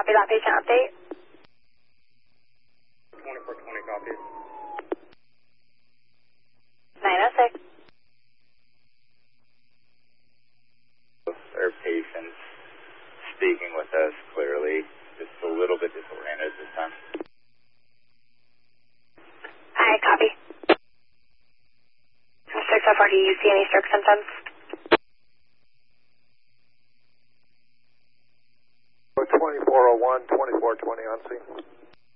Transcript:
copy that patient update. 2420 copy. 906. Our patients speaking with us clearly, just a little bit disoriented this time. Hi, copy. 604, do you see any stroke symptoms? 2401, 2420 on scene.